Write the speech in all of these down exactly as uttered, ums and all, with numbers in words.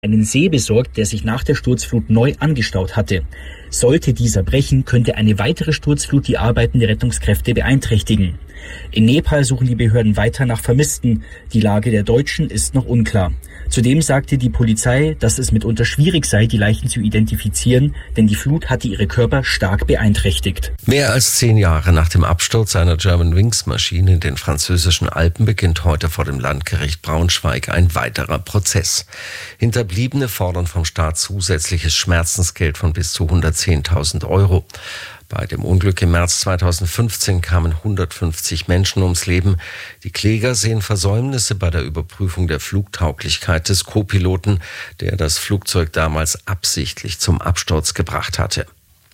einen See besorgt, der sich nach der Sturzflut neu angestaut hatte. Sollte dieser brechen, könnte eine weitere Sturzflut die Arbeiten der Rettungskräfte beeinträchtigen. In Nepal suchen die Behörden weiter nach Vermissten. Die Lage der Deutschen ist noch unklar. Zudem sagte die Polizei, dass es mitunter schwierig sei, die Leichen zu identifizieren, denn die Flut hatte ihre Körper stark beeinträchtigt. Mehr als zehn Jahre nach dem Absturz einer Germanwings-Maschine in den französischen Alpen beginnt heute vor dem Landgericht Braunschweig ein weiterer Prozess. Hinterbliebene fordern vom Staat zusätzliches Schmerzensgeld von bis zu hundertzehntausend Euro. Bei dem Unglück im März zweitausendfünfzehn kamen hundertfünfzig Menschen ums Leben. Die Kläger sehen Versäumnisse bei der Überprüfung der Flugtauglichkeit des Co-Piloten, der das Flugzeug damals absichtlich zum Absturz gebracht hatte.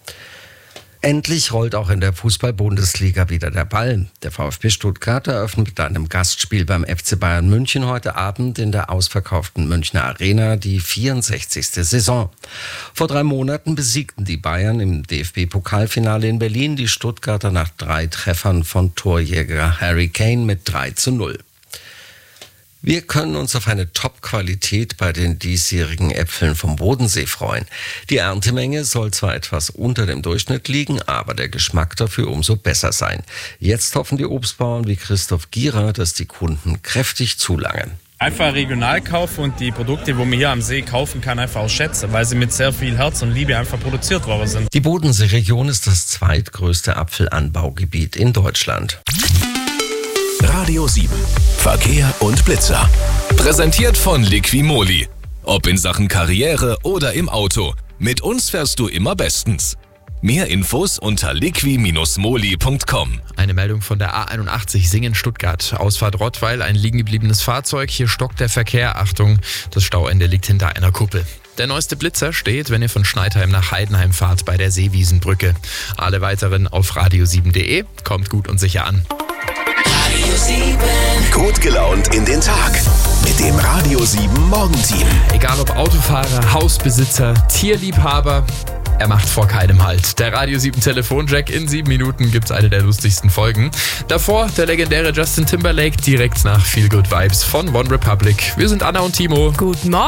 Endlich rollt auch in der Fußball-Bundesliga wieder der Ball. Der VfB Stuttgart eröffnet mit einem Gastspiel beim F C Bayern München heute Abend in der ausverkauften Münchner Arena die vierundsechzigste Saison. Vor drei Monaten besiegten die Bayern im D F B-Pokalfinale in Berlin die Stuttgarter nach drei Treffern von Torjäger Harry Kane mit drei zu null. Wir können uns auf eine Top-Qualität bei den diesjährigen Äpfeln vom Bodensee freuen. Die Erntemenge soll zwar etwas unter dem Durchschnitt liegen, aber der Geschmack dafür umso besser sein. Jetzt hoffen die Obstbauern wie Christoph Gierer, dass die Kunden kräftig zulangen. Einfach Regionalkauf und die Produkte, die man hier am See kaufen kann, einfach auch schätzen, weil sie mit sehr viel Herz und Liebe einfach produziert worden sind. Die Bodenseeregion ist das zweitgrößte Apfelanbaugebiet in Deutschland. Radio sieben. Verkehr und Blitzer. Präsentiert von Liquimoli. Ob in Sachen Karriere oder im Auto. Mit uns fährst du immer bestens. Mehr Infos unter liqui Bindestrich moli Punkt com. Eine Meldung von der A einundachtzig Singen-Stuttgart. Ausfahrt Rottweil, ein liegen gebliebenes Fahrzeug. Hier stockt der Verkehr. Achtung, das Stauende liegt hinter einer Kuppel. Der neueste Blitzer steht, wenn ihr von Schneidheim nach Heidenheim fahrt, bei der Seewiesenbrücke. Alle weiteren auf radio sieben punkt de. Kommt gut und sicher an. Gut gelaunt in den Tag mit dem Radio sieben Morgenteam. Egal ob Autofahrer, Hausbesitzer, Tierliebhaber, er macht vor keinem Halt. Der Radio sieben Telefonjack, in sieben Minuten gibt's eine der lustigsten Folgen. Davor der legendäre Justin Timberlake direkt nach Feel Good Vibes von One Republic. Wir sind Anna und Timo. Guten Morgen.